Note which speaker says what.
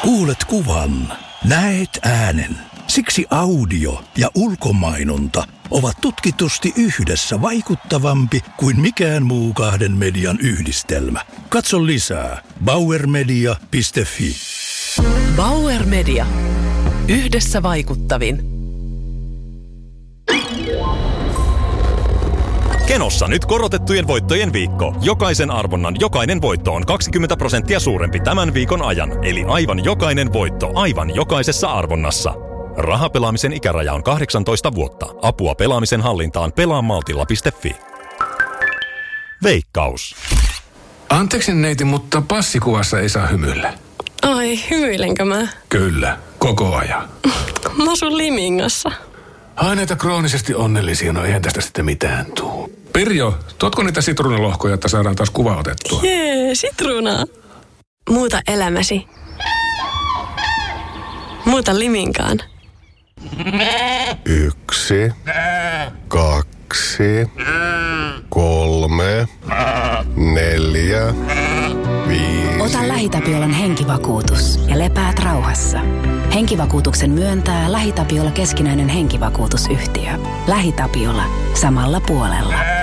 Speaker 1: Kuulet kuvan, näet äänen. Siksi audio ja ulkomainonta ovat tutkitusti yhdessä vaikuttavampi kuin mikään muu kahden median yhdistelmä. Katso lisää bauermedia.fi.
Speaker 2: Bauer Media. Yhdessä vaikuttavin.
Speaker 3: Kenossa nyt korotettujen voittojen viikko. Jokaisen arvonnan jokainen voitto on 20% suurempi tämän viikon ajan. Eli aivan jokainen voitto aivan jokaisessa arvonnassa. Rahapelaamisen ikäraja on 18 vuotta. Apua pelaamisen hallintaan pelaamaltilla.fi. Veikkaus.
Speaker 4: Anteeksi neiti, mutta passikuvassa ei saa hymyillä.
Speaker 5: Ai, hymyilenkö mä?
Speaker 4: Kyllä, koko ajan.
Speaker 5: Mä asun Limingassa.
Speaker 4: Ai näitä kroonisesti onnellisia, no eihän tästä sitten mitään tuu. Pirjo, tuotko niitä sitruunalohkoja, että saadaan taas kuva otettua?
Speaker 5: Jee, sitruunaa. Muuta elämäsi. Muuta Liminkaan.
Speaker 6: 1, 2, 3, 4, 5.
Speaker 7: Ota LähiTapiolan henkivakuutus ja lepäät rauhassa. Henkivakuutuksen myöntää LähiTapiola keskinäinen henkivakuutusyhtiö. LähiTapiola. Samalla puolella.